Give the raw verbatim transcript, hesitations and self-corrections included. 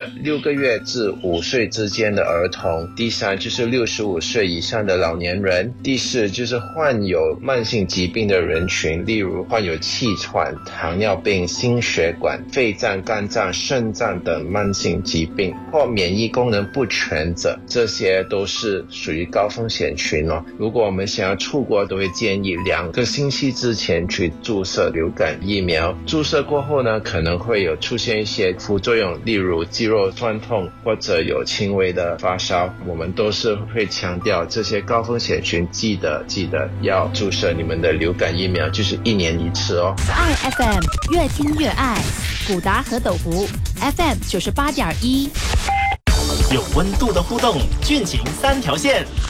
六个月至五岁之间的儿童，第三就是六十五岁以上的老年人，第四就是患有慢性疾病的人群，例如患有气喘、糖尿病、心血管、肺脏、肝脏、肾脏等慢性疾病，或免疫功能不全者，这些都是属于高风险群哦。如果我们想要出国，都会建议两个星期之前去注射流感疫苗。注射过后呢，可能会有出现一些副作用，例如肌肉酸痛或者有轻微的发烧。我们都是会强调这些高风险群记得记得要注射你们的流感疫苗，就是一年一次哦。 爱 F M 越听越爱，古达和斗福 F M 九十八点一， 有温度的互动，俊情三条线。